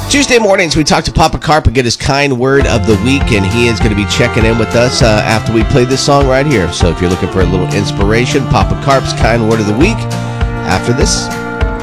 Tuesday mornings, we talk to Papa Carp and get his kind word of the week, and he is going to be checking in with us after we play this song right here. So if you're looking for a little inspiration, Papa Carp's kind word of the week after this.